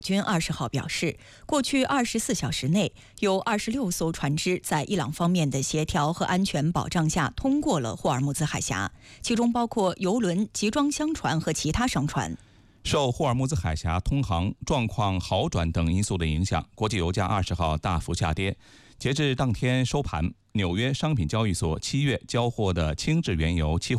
军20号表示，过去24小时内，有26艘船只在伊朗方面的协调和安全保障下通过了霍尔木兹海峡，其中包括油轮、集装箱船和其他商船。 受霍尔木兹海峡通航状况好转等因素的影响，国际油价20号大幅下跌。截至当天收盘，纽约商品交易所7月交货的轻质原油期货